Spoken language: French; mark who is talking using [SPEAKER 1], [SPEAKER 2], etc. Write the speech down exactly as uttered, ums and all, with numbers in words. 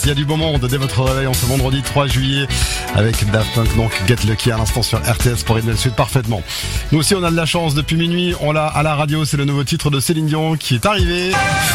[SPEAKER 1] Il y a du beau monde dès votre réveil en ce vendredi trois juillet avec Daft Punk, donc Get Lucky à l'instant sur R T S pour rythmer le sud parfaitement. Nous aussi on a de la chance depuis minuit, on l'a à la radio, c'est le nouveau titre de Céline Dion qui est arrivé.